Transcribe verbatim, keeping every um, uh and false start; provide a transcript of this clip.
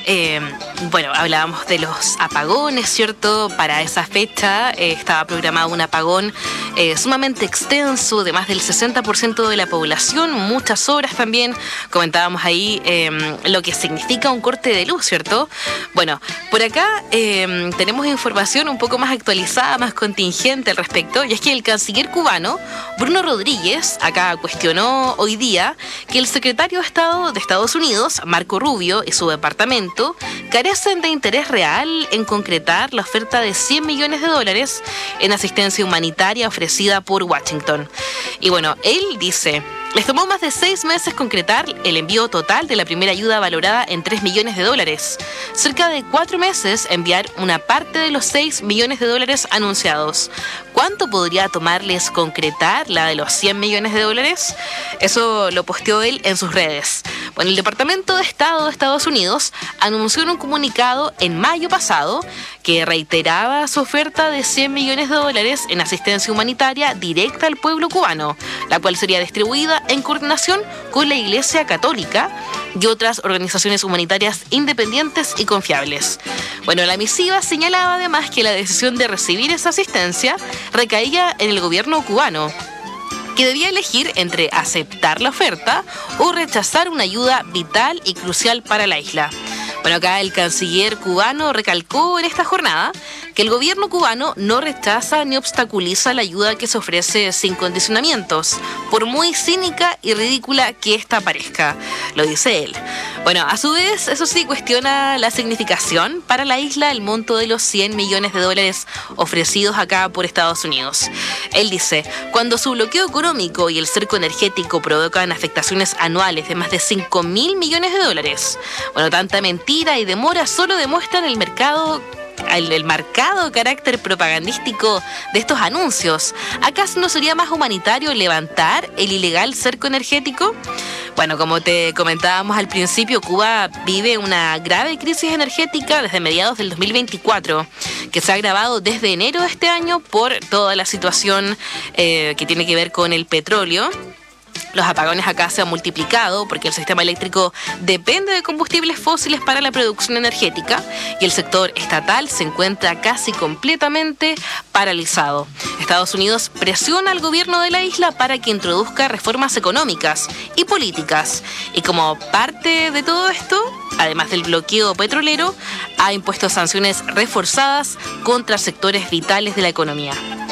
Eh, bueno, hablábamos de los apagones, ¿cierto? Para esa fecha eh, estaba programado un apagón eh, sumamente extenso de más del sesenta por ciento de la población, muchas horas también. Comentábamos ahí eh, lo que significa un corte de luz, ¿cierto? Bueno, por acá eh, tenemos información un poco más actualizada, más contingente al respecto, y es que el canciller cubano, Bruno Rodríguez, acá cuestionó hoy día que el secretario de Estado de Estados Unidos, Marco Rubio, y su departamento carecen de interés real en concretar la oferta de cien millones de dólares en asistencia humanitaria ofrecida por Washington. Y bueno, él dice: les tomó más de seis meses concretar el envío total de la primera ayuda valorada en tres millones de dólares. Cerca de cuatro meses enviar una parte de los seis millones de dólares anunciados. ¿Cuánto podría tomarles concretar la de los cien millones de dólares? Eso lo posteó él en sus redes. Bueno, el Departamento de Estado de Estados Unidos anunció en un comunicado en mayo pasado que reiteraba su oferta de cien millones de dólares en asistencia humanitaria directa al pueblo cubano, la cual sería distribuida en coordinación con la Iglesia Católica y otras organizaciones humanitarias independientes y confiables. Bueno, la misiva señalaba además que la decisión de recibir esa asistencia recaía en el gobierno cubano, que debía elegir entre aceptar la oferta o rechazar una ayuda vital y crucial para la isla. Bueno, acá el canciller cubano recalcó en esta jornada que el gobierno cubano no rechaza ni obstaculiza la ayuda que se ofrece sin condicionamientos, por muy cínica y ridícula que ésta parezca, lo dice él. Bueno, a su vez, eso sí, cuestiona la significación para la isla el monto de los cien millones de dólares ofrecidos acá por Estados Unidos. Él dice: cuando su bloqueo económico y el cerco energético provocan afectaciones anuales de más de cinco mil millones de dólares, bueno, tanta mentira y demora solo demuestran el mercado El, el marcado carácter propagandístico de estos anuncios. ¿Acaso no sería más humanitario levantar el ilegal cerco energético? Bueno, como te comentábamos al principio, Cuba vive una grave crisis energética desde mediados del dos mil veinticuatro, que se ha agravado desde enero de este año por toda la situación eh, que tiene que ver con el petróleo. Los apagones acá se han multiplicado porque el sistema eléctrico depende de combustibles fósiles para la producción energética y el sector estatal se encuentra casi completamente paralizado. Estados Unidos presiona al gobierno de la isla para que introduzca reformas económicas y políticas. Y como parte de todo esto, además del bloqueo petrolero, ha impuesto sanciones reforzadas contra sectores vitales de la economía.